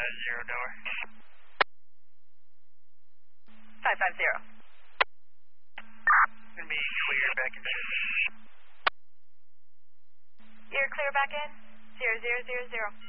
door. 550. Gonna be clear back in there. You're clear back in? 0000.